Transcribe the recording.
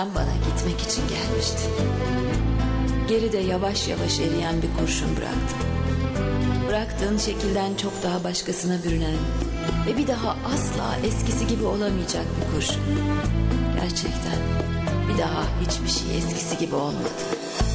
Bana gitmek için gelmiştin. Geride yavaş yavaş eriyen bir kurşun bıraktım. Bıraktığın şekilden çok daha başkasına bürünen ve bir daha asla eskisi gibi olamayacak bir kurşun. Gerçekten bir daha hiçbir şey eskisi gibi olmadı.